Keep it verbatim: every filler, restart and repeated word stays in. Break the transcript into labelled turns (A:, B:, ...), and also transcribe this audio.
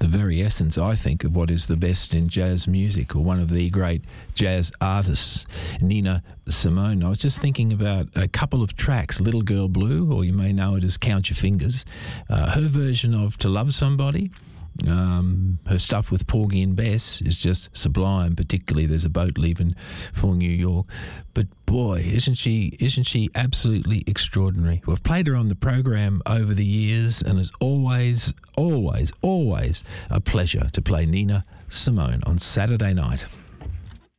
A: the very essence, I think, of what is the best in jazz music, or one of the great jazz artists, Nina Simone. I was just thinking about a couple of tracks, Little Girl Blue, or you may know it as Count Your Fingers, uh, her version of To Love Somebody. Um, her stuff with Porgy and Bess is just sublime. Particularly, there's a boat leaving for New York. But boy, isn't she isn't she absolutely extraordinary? We've played her on the program over the years, and it's always, always, always a pleasure to play Nina Simone on Saturday night.